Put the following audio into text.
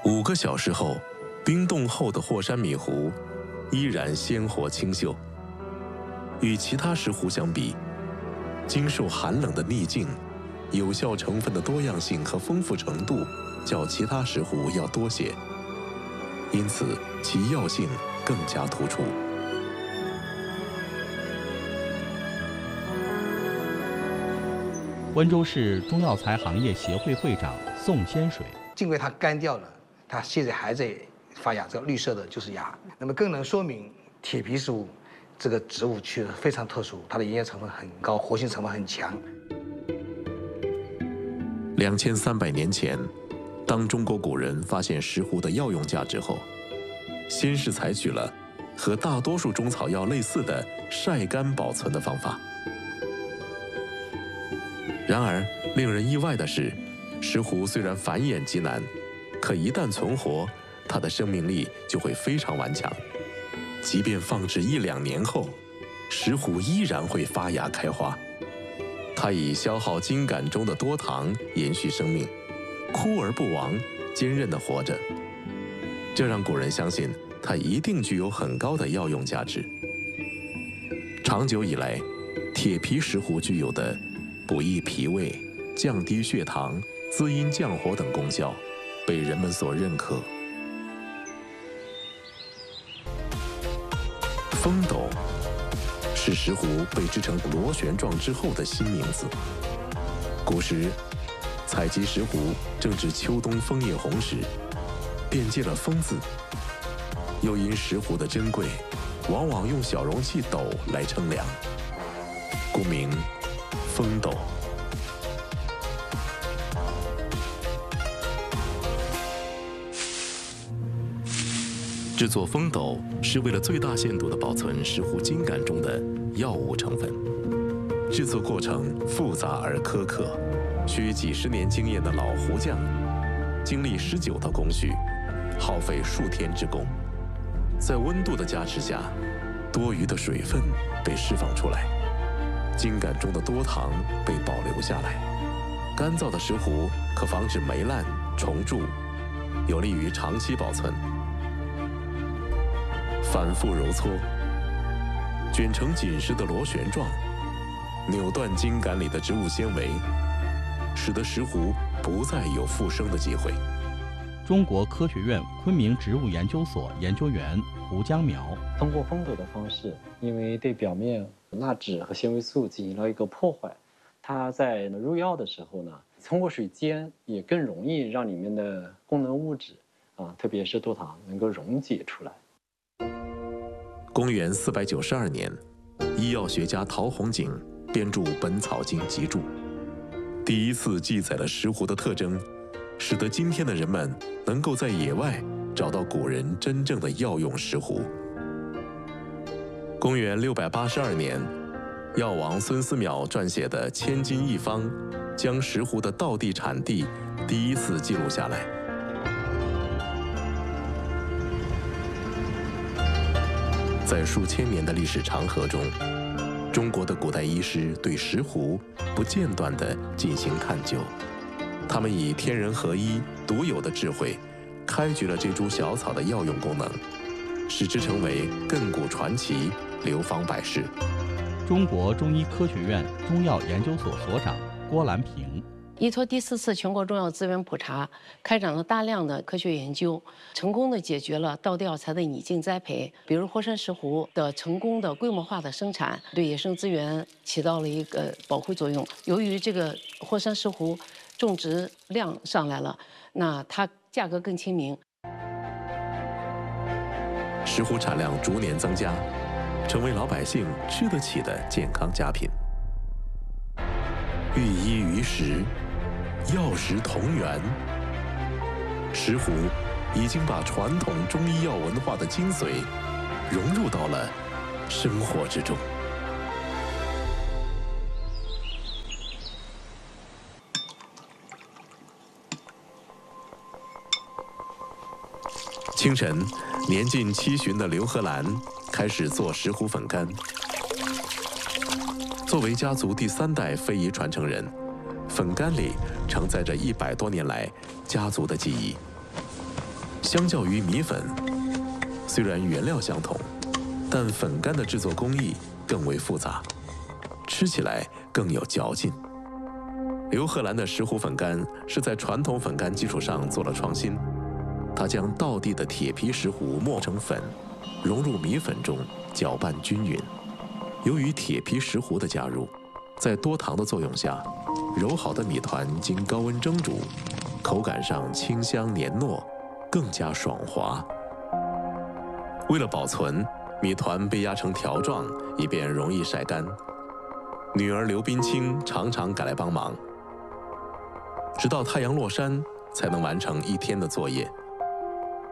5个小时后，冰冻后的霍山米湖依然鲜活清秀。与其他石斛相比，经受寒冷的逆境，有效成分的多样性和丰富程度较其他石斛要多些，因此其药性更加突出。 温州市中药材行业协会会长宋先水， 因为它干掉了，它现在还在发芽，这个绿色的就是芽，那么更能说明铁皮石斛这个植物区非常特殊，它的营养成分很高，活性成分很强。 2300年前，当中国古人发现石斛的药用价值后，先是采取了和大多数中草药类似的晒干保存的方法。然而，令人意外的是，石斛虽然繁衍极难，可一旦存活，它的生命力就会非常顽强。即便放置1、2年后，石斛依然会发芽开花。它以消耗茎秆中的多糖延续生命，枯而不亡，坚韧地活着。这让古人相信它一定具有很高的药用价值。长久以来，铁皮石斛具有的补益脾胃、降低血糖、滋阴降火等功效，被人们所认可。风斗是石斛被制成螺旋状之后的新名字。古时，采集石斛正值秋冬枫叶红时，便借了“风”字。又因石斛的珍贵，往往用小容器斗来称量，故名风斗。制作风斗是为了最大限度地保存石斛茎秆中的药物成分。制作过程复杂而苛刻，需几十年经验的老斛匠经历19道工序，耗费数天之功。在温度的加持下，多余的水分被释放出来，茎秆中的多糖被保留下来。干燥的石斛可防止霉烂虫蛀，有利于长期保存。反复揉搓，卷成紧实的螺旋状，扭断茎秆里的植物纤维，使得石斛不再有复生的机会。 中国科学院昆明植物研究所研究员胡江苗通过风斗的方式，因为对表面蜡质和纤维素进行了一个破坏，它在入药的时候呢，通过水煎也更容易让里面的功能物质特别是多糖能够溶解出来。 公元492年，医药学家陶弘景编著《本草经集注》，第一次记载了石斛的特征，使得今天的人们能够在野外找到古人真正的药用石斛。公元682年，药王孙思邈撰写的《千金一方》，将石斛的道地产地第一次记录下来。在数千年的历史长河中，中国的古代医师对石斛不间断地进行探究，他们以天人合一、独有的智慧，开掘了这株小草的药用功能，使之成为亘古传奇，流芳百世。 中国中医科学院中药研究所所长郭兰平依托第4次全国中药资源普查，开展了大量的科学研究，成功的解决了道地药材的拟境栽培。比如霍山石斛的成功的规模化的生产，对野生资源起到了一个保护作用。由于这个霍山石斛种植量上来了，那它价格更亲民。 石斛产量逐年增加，成为老百姓吃得起的健康佳品。寓医于时，药食同源。石斛已经把传统中医药文化的精髓融入到了生活之中。清晨，年近70旬的刘和兰开始做石斛粉干。作为家族第3代非遗传承人，粉干里承载着100多年来家族的记忆。 相较于米粉，虽然原料相同，但粉干的制作工艺更为复杂，吃起来更有嚼劲。刘贺兰的石斛粉干是在传统粉干基础上做了创新，他将道地的铁皮石斛磨成粉，融入米粉中，搅拌均匀。由于铁皮石斛的加入，在多糖的作用下，揉好的米团经高温蒸煮，口感上清香黏糯，更加爽滑。为了保存，米团被压成条状，以便容易晒干。女儿刘冰清常常赶来帮忙，直到太阳落山才能完成一天的作业。